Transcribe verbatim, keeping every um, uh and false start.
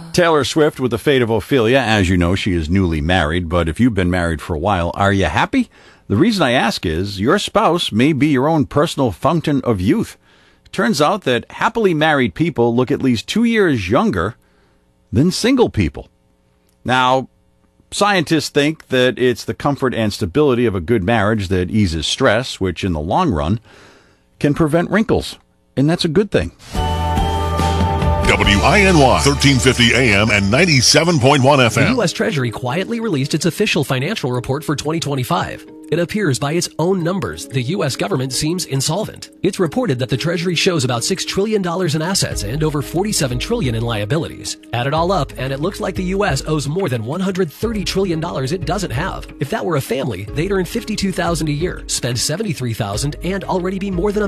Taylor Swift with the fate of Ophelia. As you know, she is newly married, but if you've been married for a while, are you happy? The reason I ask is your spouse may be your own personal fountain of youth. It turns out that happily married people look at least two years younger than single people. Now, scientists think that it's the comfort and stability of a good marriage that eases stress, which in the long run can prevent wrinkles. And that's a good thing. W I N Y, thirteen fifty A M and ninety-seven point one F M. The U S Treasury quietly released its official financial report for twenty twenty-five. It appears by its own numbers, the U S government seems insolvent. It's reported that the Treasury shows about six trillion dollars in assets and over forty-seven trillion dollars in liabilities. Add it all up, and it looks like the U S owes more than one hundred thirty trillion dollars it doesn't have. If that were a family, they'd earn fifty-two thousand dollars a year, spend seventy-three thousand dollars, and already be more than a